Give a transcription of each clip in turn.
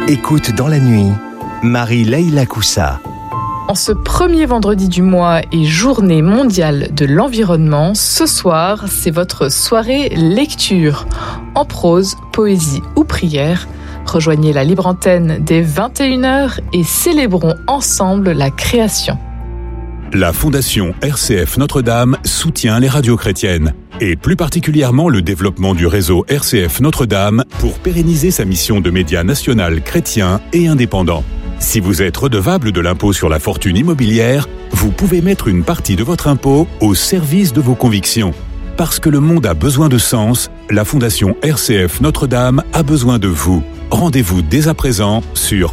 Écoute dans la nuit, Marie-Leila Coussa. En ce premier vendredi du mois et journée mondiale de l'environnement, ce soir, c'est votre soirée lecture. En prose, poésie ou prière, rejoignez la libre antenne dès 21h et célébrons ensemble la création. La Fondation RCF Notre-Dame soutient les radios chrétiennes et plus particulièrement le développement du réseau RCF Notre-Dame pour pérenniser sa mission de média national chrétien et indépendant. Si vous êtes redevable de l'impôt sur la fortune immobilière, vous pouvez mettre une partie de votre impôt au service de vos convictions. Parce que le monde a besoin de sens, la Fondation RCF Notre-Dame a besoin de vous. Rendez-vous dès à présent sur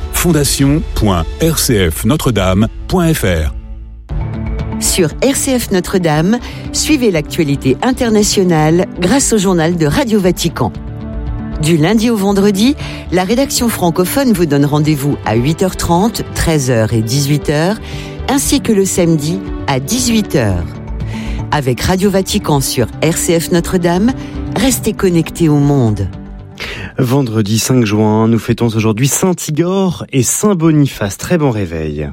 fondation.rcfnotredame.fr. Sur RCF Notre-Dame, suivez l'actualité internationale grâce au journal de Radio Vatican. Du lundi au vendredi, la rédaction francophone vous donne rendez-vous à 8h30, 13h et 18h, ainsi que le samedi à 18h. Avec Radio Vatican sur RCF Notre-Dame, restez connectés au monde. Vendredi 5 juin, nous fêtons aujourd'hui Saint-Igor et Saint-Boniface. Très bon réveil.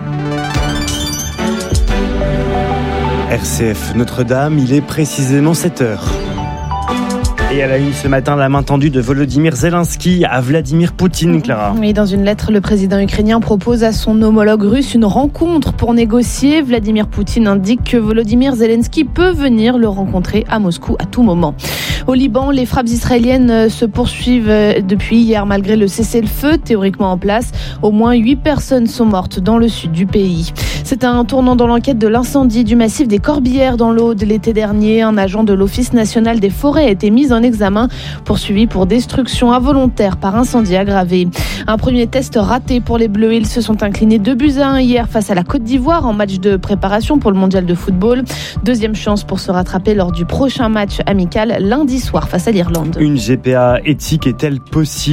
RCF Notre-Dame, il est précisément 7h. Et à la une ce matin, la main tendue de Volodymyr Zelensky à Vladimir Poutine, Clara. Oui, dans une lettre, le président ukrainien propose à son homologue russe une rencontre pour négocier. Vladimir Poutine indique que Volodymyr Zelensky peut venir le rencontrer à Moscou à tout moment. Au Liban, les frappes israéliennes se poursuivent depuis hier malgré le cessez-le-feu théoriquement en place. Au moins 8 personnes sont mortes dans le sud du pays. C'est un tournant dans l'enquête de l'incendie du massif des Corbières dans l'Aude l'été dernier. Un agent de l'Office national des forêts a été mis en examen, poursuivi pour destruction involontaire par incendie aggravé. Un premier test raté pour les Bleus. Ils se sont inclinés 2-1 hier face à la Côte d'Ivoire en match de préparation pour le mondial de football. Deuxième chance pour se rattraper lors du prochain match amical lundi soir face à l'Irlande. Une GPA éthique est-elle possible ?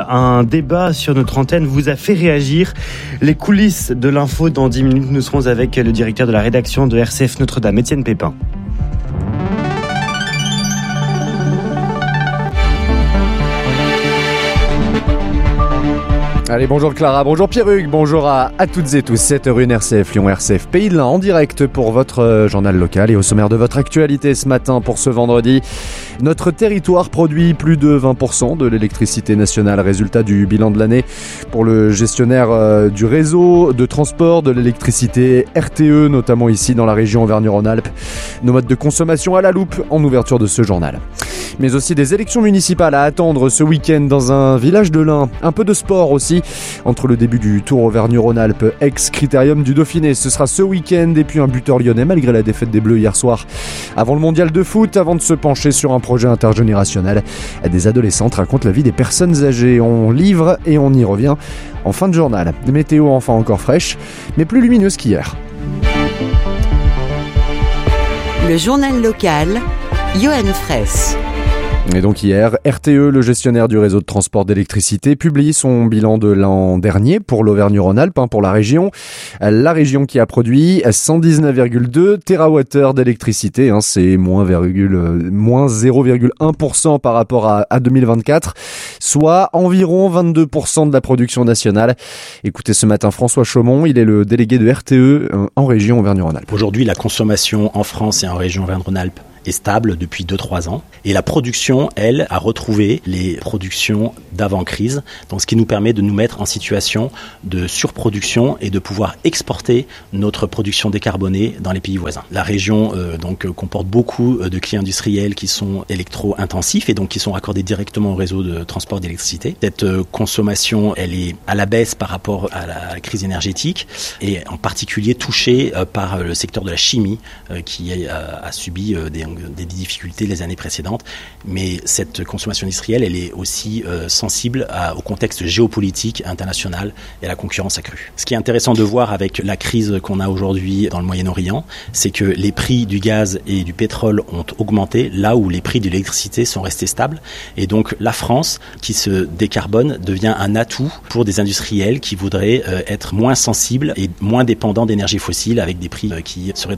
Un débat sur notre antenne vous a fait réagir. Les coulisses de l'info dans 10 minutes. Nous serons avec le directeur de la rédaction de RCF Notre-Dame, Étienne Pépin. Allez, bonjour Clara, bonjour Pierre-Hugues, bonjour à toutes et tous. 7h01 RCF Lyon, RCF Pays de l'Ain en direct pour votre journal local. Et au sommaire de votre actualité ce matin pour ce vendredi, notre territoire produit plus de 20% de l'électricité nationale, résultat du bilan de l'année pour le gestionnaire du réseau de transport de l'électricité RTE, notamment ici dans la région Auvergne-Rhône-Alpes. Nos modes de consommation à la loupe en ouverture de ce journal. Mais aussi des élections municipales à attendre ce week-end dans un village de l'Ain. Un peu de sport aussi. Entre le début du Tour Auvergne-Rhône-Alpes, ex-critérium du Dauphiné, ce sera ce week-end. Et puis un buteur lyonnais malgré la défaite des Bleus hier soir. Avant le mondial de foot, avant de se pencher sur un projet intergénérationnel, des adolescentes racontent la vie des personnes âgées. On livre et on y revient en fin de journal. Météo enfin encore fraîche, mais plus lumineuse qu'hier. Le journal local, Johan Fraisse. Et donc hier, RTE, le gestionnaire du réseau de transport d'électricité, publie son bilan de l'an dernier pour l'Auvergne-Rhône-Alpes, pour la région. La région qui a produit 119,2 TWh d'électricité, c'est moins 0,1% par rapport à 2024, soit environ 22% de la production nationale. Écoutez ce matin François Chaumont, il est le délégué de RTE en région Auvergne-Rhône-Alpes. Aujourd'hui, la consommation en France et en région Auvergne-Rhône-Alpes est stable depuis 2-3 ans. Et la production, elle, a retrouvé les productions d'avant-crise. Donc, ce qui nous permet de nous mettre en situation de surproduction et de pouvoir exporter notre production décarbonée dans les pays voisins. La région, comporte beaucoup de clients industriels qui sont électro-intensifs et donc qui sont raccordés directement au réseau de transport d'électricité. Cette consommation, elle est à la baisse par rapport à la crise énergétique et en particulier touchée par le secteur de la chimie qui a subi des difficultés les années précédentes, mais cette consommation industrielle, elle est aussi sensible au contexte géopolitique international et à la concurrence accrue. Ce qui est intéressant de voir avec la crise qu'on a aujourd'hui dans le Moyen-Orient, c'est que les prix du gaz et du pétrole ont augmenté là où les prix de l'électricité sont restés stables, et donc la France, qui se décarbone, devient un atout pour des industriels qui voudraient être moins sensibles et moins dépendants d'énergie fossile avec des prix qui seraient trop hauts.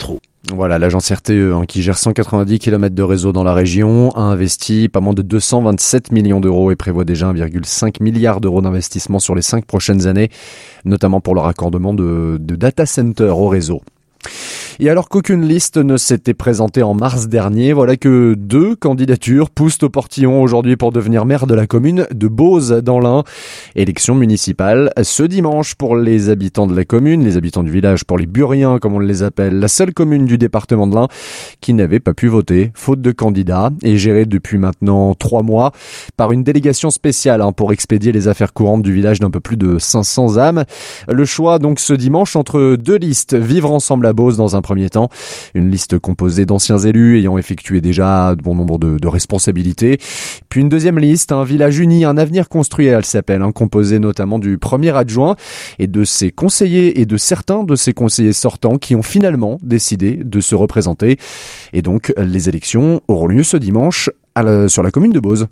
Voilà, l'agence RTE qui gère 190 km de réseau dans la région a investi pas moins de 227 millions d'euros et prévoit déjà 1,5 milliard d'euros d'investissement sur les 5 prochaines années, notamment pour le raccordement de data centers au réseau. Et alors qu'aucune liste ne s'était présentée en mars dernier, voilà que 2 candidatures poussent au portillon aujourd'hui pour devenir maire de la commune de Beauce dans l'Ain. Élection municipale ce dimanche pour les habitants de la commune, les habitants du village pour les Buriens comme on les appelle, la seule commune du département de l'Ain qui n'avait pas pu voter, faute de candidats, et gérée depuis maintenant 3 mois par une délégation spéciale pour expédier les affaires courantes du village d'un peu plus de 500 âmes. Le choix donc ce dimanche entre 2 listes, vivre ensemble à Beauce dans un premier temps, une liste composée d'anciens élus ayant effectué déjà bon nombre de responsabilités, puis une deuxième liste, un village uni, un avenir construit, elle s'appelle, composée notamment du premier adjoint et de ses conseillers et de certains de ses conseillers sortants qui ont finalement décidé de se représenter. Et donc les élections auront lieu ce dimanche sur la commune de Beauce.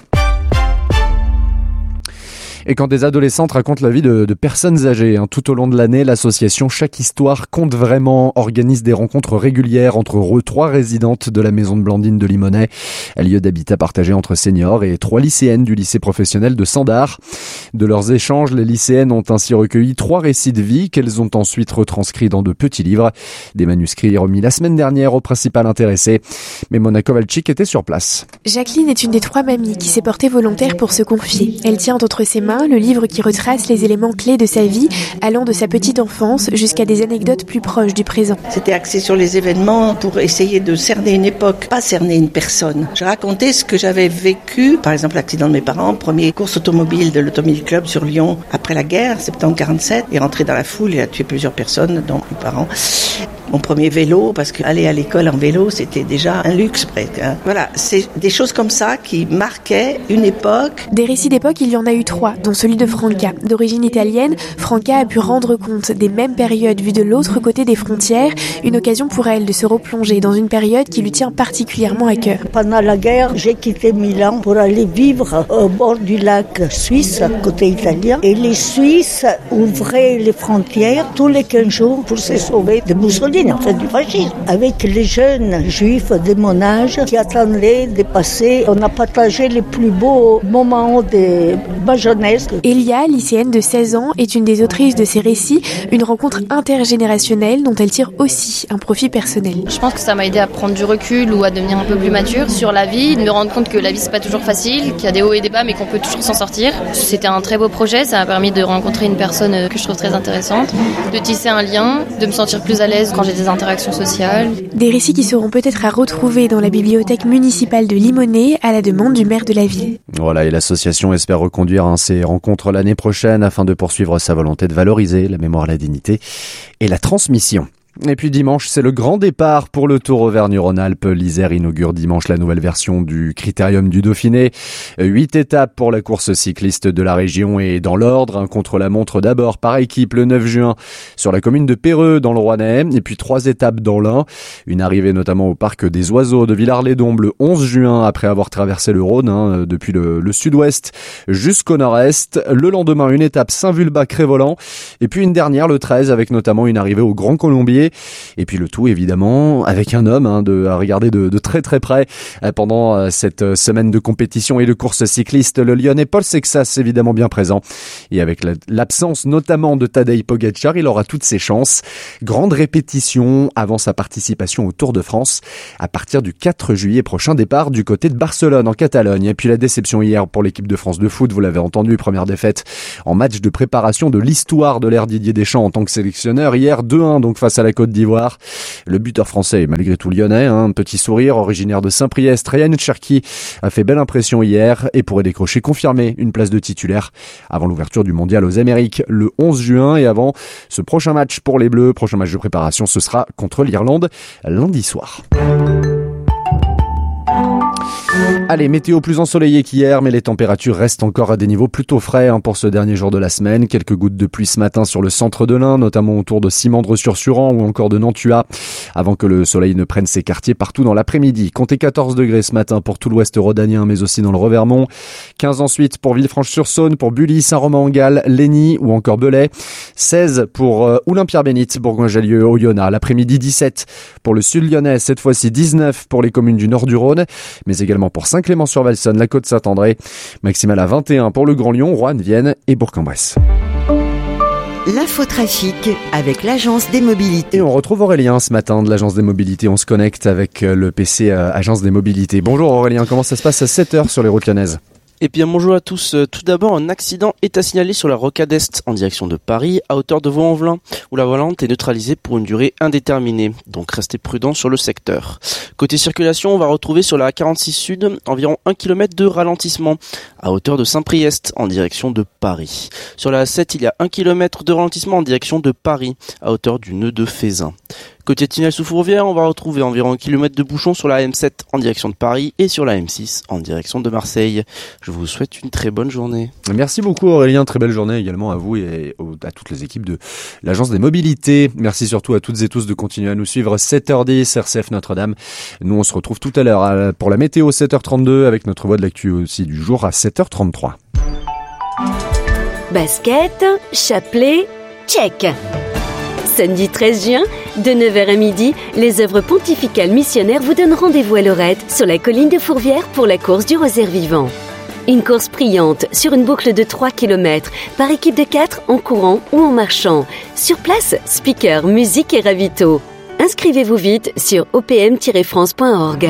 Et quand des adolescentes racontent la vie de personnes âgées, tout au long de l'année, l'association Chaque Histoire compte vraiment, organise des rencontres régulières entre 3 résidentes de la maison de Blandine de Limonest, un lieu d'habitat partagé entre seniors, et 3 lycéennes du lycée professionnel de Sandar. De leurs échanges, les lycéennes ont ainsi recueilli 3 récits de vie qu'elles ont ensuite retranscrits dans de petits livres. Des manuscrits remis la semaine dernière au principal intéressé. Mais Mona Kowalczyk était sur place. Jacqueline est une des 3 mamies qui s'est portée volontaire pour se confier. Elle tient entre ses mains le livre qui retrace les éléments clés de sa vie, allant de sa petite enfance jusqu'à des anecdotes plus proches du présent. C'était axé sur les événements pour essayer de cerner une époque, pas cerner une personne. Je racontais ce que j'avais vécu, par exemple l'accident de mes parents, première course automobile de l'Automobile Club sur Lyon après la guerre, septembre 47, et rentré dans la foule et a tué plusieurs personnes, dont mes parents. Mon premier vélo, parce qu'aller à l'école en vélo, c'était déjà un luxe presque. Voilà, c'est des choses comme ça qui marquaient une époque. Des récits d'époque, il y en a eu 3, dont celui de Franca. D'origine italienne, Franca a pu rendre compte des mêmes périodes vues de l'autre côté des frontières, une occasion pour elle de se replonger dans une période qui lui tient particulièrement à cœur. Pendant la guerre, j'ai quitté Milan pour aller vivre au bord du lac suisse, côté italien, et les Suisses ouvraient les frontières tous les 15 jours pour se sauver de Mussolini, en fait du fascisme. Avec les jeunes juifs de mon âge qui attendaient de passer, on a partagé les plus beaux moments de ma jeunesse. Elia, lycéenne de 16 ans, est une des autrices de ces récits, une rencontre intergénérationnelle dont elle tire aussi un profit personnel. Je pense que ça m'a aidé à prendre du recul ou à devenir un peu plus mature sur la vie, de me rendre compte que la vie c'est pas toujours facile, qu'il y a des hauts et des bas mais qu'on peut toujours s'en sortir. C'était un très beau projet, ça m'a permis de rencontrer une personne que je trouve très intéressante, de tisser un lien, de me sentir plus à l'aise quand j'ai des interactions sociales. Des récits qui seront peut-être à retrouver dans la bibliothèque municipale de Limonest à la demande du maire de la ville. Voilà, et l'association espère reconduire ces rencontres l'année prochaine afin de poursuivre sa volonté de valoriser la mémoire, la dignité et la transmission. Et puis dimanche, c'est le grand départ pour le Tour Auvergne-Rhône-Alpes. L'Isère inaugure dimanche la nouvelle version du Critérium du Dauphiné. 8 étapes pour la course cycliste de la région et dans l'ordre. Un contre-la-montre d'abord par équipe le 9 juin sur la commune de Péreux dans le Rouennais. Et puis 3 étapes dans l'Ain. Une arrivée notamment au parc des Oiseaux de Villars-les-Dombes le 11 juin après avoir traversé le Rhône depuis le sud-ouest jusqu'au nord-est. Le lendemain, une étape Saint-Vulbas-Crévolant. Et puis une dernière le 13 avec notamment une arrivée au Grand Colombier. Et puis le tout évidemment avec un homme à regarder de très très près pendant cette semaine de compétition et de course cycliste. Le Lyonnais Paul Sexas évidemment bien présent. Et avec l'absence notamment de Tadej Pogačar, il aura toutes ses chances. Grande répétition avant sa participation au Tour de France à partir du 4 juillet prochain. Départ du côté de Barcelone en Catalogne. Et puis la déception hier pour l'équipe de France de foot, vous l'avez entendu, première défaite en match de préparation de l'histoire de l'ère Didier Deschamps en tant que sélectionneur. Hier 2-1 donc face à la Côte d'Ivoire. Le buteur français est malgré tout lyonnais, un petit sourire, originaire de Saint-Priest. Ryan Cherki a fait belle impression hier et pourrait décrocher confirmé une place de titulaire avant l'ouverture du mondial aux Amériques le 11 juin et avant ce prochain match pour les Bleus. Prochain match de préparation, ce sera contre l'Irlande lundi soir. Allez, météo plus ensoleillée qu'hier, mais les températures restent encore à des niveaux plutôt frais pour ce dernier jour de la semaine. Quelques gouttes de pluie ce matin sur le centre de l'Ain, notamment autour de Simandre-sur-Suran ou encore de Nantua, avant que le soleil ne prenne ses quartiers partout dans l'après-midi. Comptez 14 degrés ce matin pour tout l'ouest rhodanien, mais aussi dans le Revermont. 15 ensuite pour Villefranche-sur-Saône, pour Bully, Saint-Romain-en-Galles, Lény ou encore Belay. 16 pour Oulin-Pierre-Bénite, Bourgoin-Jallieu, Oyonnax. L'après-midi, 17 pour le sud lyonnais, cette fois-ci 19 pour les communes du nord du Rhône, mais également pour Saint-Clément-sur-Valsonne, la Côte-Saint-André. Maximale à 21 pour le Grand Lyon, Roanne, Vienne et Bourg-en-Bresse. L'infotrafic avec l'Agence des Mobilités. Et on retrouve Aurélien ce matin de l'Agence des Mobilités. On se connecte avec le PC Agence des Mobilités. Bonjour Aurélien, comment ça se passe à 7h sur les routes lyonnaises ? Eh bien bonjour à tous. Tout d'abord, un accident est à signaler sur la rocade Est en direction de Paris à hauteur de Vaux-en-Velin où la volante est neutralisée pour une durée indéterminée. Donc restez prudents sur le secteur. Côté circulation, on va retrouver sur la A46 Sud environ 1 km de ralentissement à hauteur de Saint-Priest en direction de Paris. Sur la A7, il y a 1 km de ralentissement en direction de Paris à hauteur du nœud de Fézin. Côté tunnel sous Fourvière, on va retrouver environ 1 km de bouchons sur la M7 en direction de Paris et sur la M6 en direction de Marseille. Je vous souhaite une très bonne journée. Merci beaucoup Aurélien, très belle journée également à vous et à toutes les équipes de l'Agence des Mobilités. Merci surtout à toutes et tous de continuer à nous suivre. 7h10, RCF Notre-Dame. Nous on se retrouve tout à l'heure pour la météo 7h32 avec notre voix de l'actu aussi du jour à 7h33. Basket, chapelet, check. Samedi 13 juin, de 9h à midi, les œuvres pontificales missionnaires vous donnent rendez-vous à Lorette, sur la colline de Fourvière pour la course du rosaire vivant. Une course brillante sur une boucle de 3 km, par équipe de 4 en courant ou en marchant. Sur place, speaker, musique et ravito. Inscrivez-vous vite sur opm-france.org.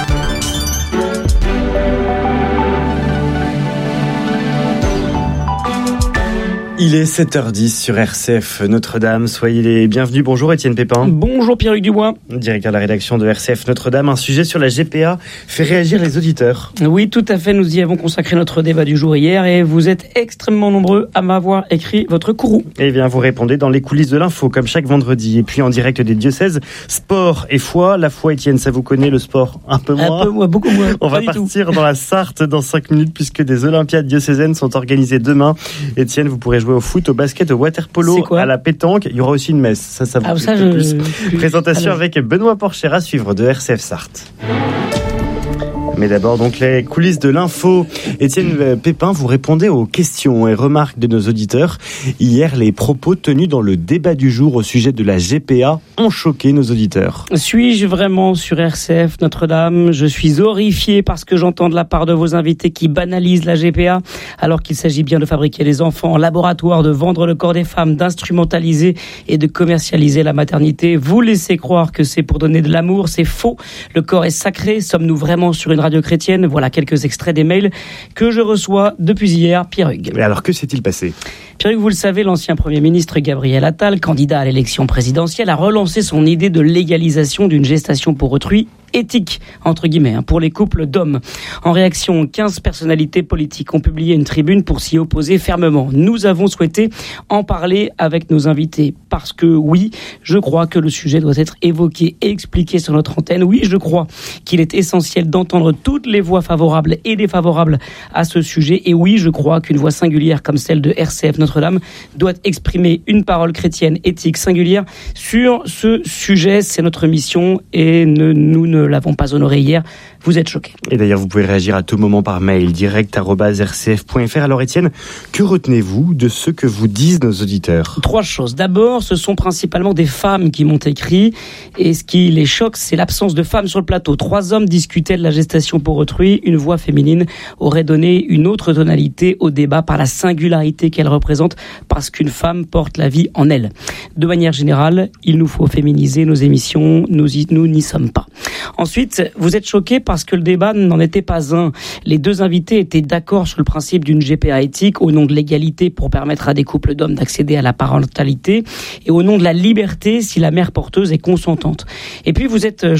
Il est 7h10 sur RCF Notre-Dame. Soyez les bienvenus. Bonjour Étienne Pépin. Bonjour Pierre-Hugues Dubois. Directeur de la rédaction de RCF Notre-Dame. Un sujet sur la GPA fait réagir les auditeurs. Oui, tout à fait. Nous y avons consacré notre débat du jour hier et vous êtes extrêmement nombreux à m'avoir écrit votre courroux. Eh bien, vous répondez dans les coulisses de l'info, comme chaque vendredi. Et puis en direct des diocèses, sport et foi. La foi, Étienne, ça vous connaît, le sport un peu moins. Un peu moins, beaucoup moins. On va partir dans la Sarthe dans 5 minutes puisque des Olympiades diocésaines sont organisées demain. Étienne, vous pourrez jouer au foot, au basket, au water-polo, à la pétanque. Il y aura aussi une messe. Ça vous plaît plus. Présentation avec Benoît Porcher à suivre de RCF Sarthe. Mais d'abord, donc, les coulisses de l'info. Étienne Pépin, vous répondez aux questions et remarques de nos auditeurs. Hier, les propos tenus dans le débat du jour au sujet de la GPA ont choqué nos auditeurs. Suis-je vraiment sur RCF Notre-Dame ? Je suis horrifié par ce que j'entends de la part de vos invités qui banalisent la GPA, alors qu'il s'agit bien de fabriquer des enfants en laboratoire, de vendre le corps des femmes, d'instrumentaliser et de commercialiser la maternité. Vous laissez croire que c'est pour donner de l'amour, c'est faux. Le corps est sacré. Sommes-nous vraiment sur une radio chrétienne ? Voilà quelques extraits des mails que je reçois depuis hier, Pierre-Hugues. Mais alors, que s'est-il passé ? Pierre-Hugues, vous le savez, l'ancien Premier ministre Gabriel Attal, candidat à l'élection présidentielle, a relancé son idée de légalisation d'une gestation pour autrui éthique, entre guillemets, pour les couples d'hommes. En réaction, 15 personnalités politiques ont publié une tribune pour s'y opposer fermement. Nous avons souhaité en parler avec nos invités parce que oui, je crois que le sujet doit être évoqué et expliqué sur notre antenne. Oui, je crois qu'il est essentiel d'entendre toutes les voix favorables et défavorables à ce sujet. Et oui, je crois qu'une voix singulière comme celle de RCF Notre-Dame doit exprimer une parole chrétienne, éthique, singulière sur ce sujet. C'est notre mission et nous ne l'avons pas honoré hier. Vous êtes choqués. Et d'ailleurs, vous pouvez réagir à tout moment par mail direct@rcf.fr. Alors Étienne, que retenez-vous de ce que vous disent nos auditeurs ? 3 choses. D'abord, ce sont principalement des femmes qui m'ont écrit et ce qui les choque, c'est l'absence de femmes sur le plateau. 3 hommes discutaient de la gestation pour autrui. Une voix féminine aurait donné une autre tonalité au débat par la singularité qu'elle représente, parce qu'une femme porte la vie en elle. De manière générale, il nous faut féminiser nos émissions. Nous n'y sommes pas. Ensuite, vous êtes choqués parce que le débat n'en était pas un. Les 2 invités étaient d'accord sur le principe d'une GPA éthique au nom de l'égalité pour permettre à des couples d'hommes d'accéder à la parentalité et au nom de la liberté si la mère porteuse est consentante. Et puis vous êtes